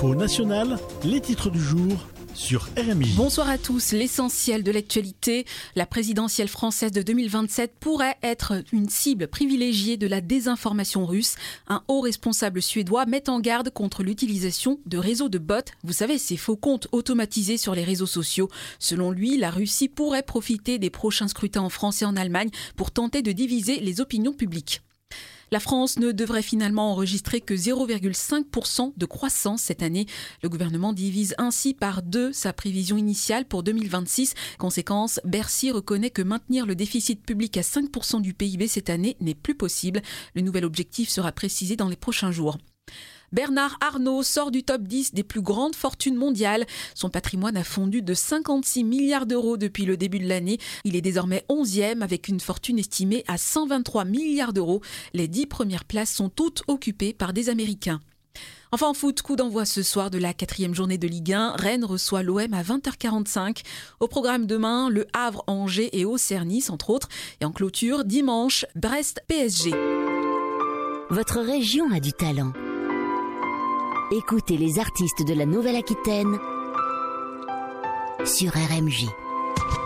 L'info nationale, les titres du jour sur RMI. Bonsoir à tous. L'essentiel de l'actualité, la présidentielle française de 2027 pourrait être une cible privilégiée de la désinformation russe. Un haut responsable suédois met en garde contre l'utilisation de réseaux de bots. Vous savez, ces faux comptes automatisés sur les réseaux sociaux. Selon lui, la Russie pourrait profiter des prochains scrutins en France et en Allemagne pour tenter de diviser les opinions publiques. La France ne devrait finalement enregistrer que 0,5% de croissance cette année. Le gouvernement divise ainsi par 2 sa prévision initiale pour 2026. Conséquence, Bercy reconnaît que maintenir le déficit public à 5% du PIB cette année n'est plus possible. Le nouvel objectif sera précisé dans les prochains jours. Bernard Arnault sort du top 10 des plus grandes fortunes mondiales. Son patrimoine a fondu de 56 milliards d'euros depuis le début de l'année. Il est désormais 11e avec une fortune estimée à 123 milliards d'euros. Les 10 premières places sont toutes occupées par des Américains. Enfin en foot, coup d'envoi ce soir de la 4e journée de Ligue 1. Rennes reçoit l'OM à 20h45. Au programme demain, Le Havre, Angers et Auxerre-Nice entre autres. Et en clôture, dimanche, Brest-PSG. Votre région a du talent. Écoutez les artistes de la Nouvelle-Aquitaine sur RMJ.